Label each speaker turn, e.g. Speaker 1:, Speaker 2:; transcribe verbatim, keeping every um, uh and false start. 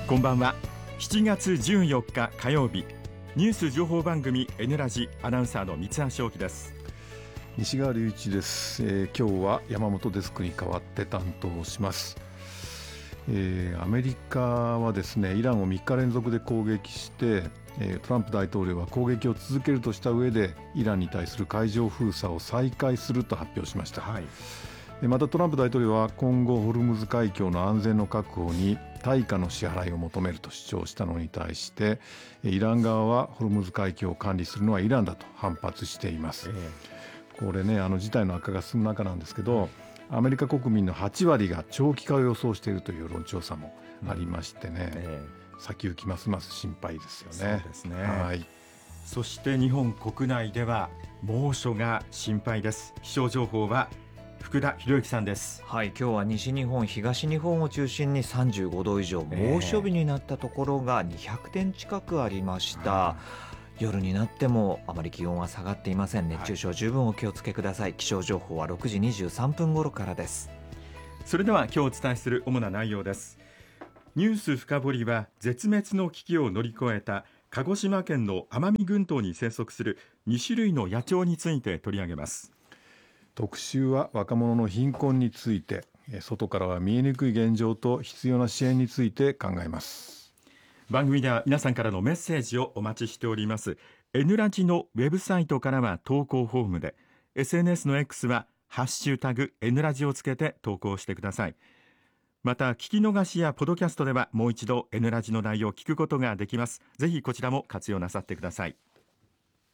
Speaker 1: こんばんは。しちがつじゅうよっか火曜日、ニュース情報番組 N ラジ、アナウンサーの三橋翔樹です。
Speaker 2: 西川隆一です、えー、今日は山本デスクに代わって担当します。えー、アメリカはですね、イランをみっか連続で攻撃して、えー、トランプ大統領は攻撃を続けるとした上でイランに対する海上封鎖を再開すると発表しました。はい、またトランプ大統領は今後ホルムズ海峡の安全の確保に対価の支払いを求めると主張したのに対して、イラン側はホルムズ海峡を管理するのはイランだと反発しています。えー、これね、あの事態の悪化が進む中なんですけど、アメリカ国民のはちわりが長期化を予想しているという世論調査もありましてね、うんえー、先行きますます心配ですよね。
Speaker 1: そうですね。
Speaker 2: はい。
Speaker 1: そして日本国内では猛暑が心配です。気象情報は福田博之さんです。
Speaker 3: はい、今日は西日本東日本を中心にさんじゅうごど以上、猛暑日になったところがにひゃくてん近くありました。えー、夜になってもあまり気温は下がっていません。熱中症十分お気をつけください。気象情報はろくじにじゅうさんぷん頃からです。
Speaker 1: それでは今日お伝えする主な内容です。ニュース深掘りは、絶滅の危機を乗り越えた鹿児島県の奄美群島に生息するにしゅるいの野鳥について取り上げます。
Speaker 2: 特集は若者の貧困について、外からは見えにくい現状と必要な支援について考えます。
Speaker 1: 番組では皆さんからのメッセージをお待ちしております。 N ラジのウェブサイトからは投稿フォームで、 エスエヌエス の X はハッシュタグ N ラジをつけて投稿してください。また聞き逃しやポドキャストではもう一度 N ラジの内容を聞くことができます。ぜひこちらも活用なさってください。